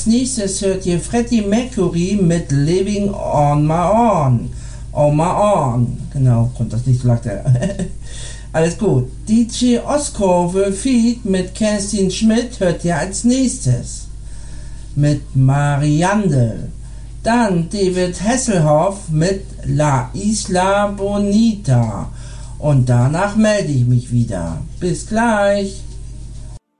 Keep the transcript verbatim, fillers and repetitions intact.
nächstes hört ihr Freddie Mercury mit Living on My Own. On My Own. Genau, kommt das nicht so lang. Alles gut. D J Oscorve Feed mit Kerstin Schmidt hört ihr als nächstes. Mit Marianne. Dann David Hasselhoff mit La Isla Bonita. Und danach melde ich mich wieder. Bis gleich.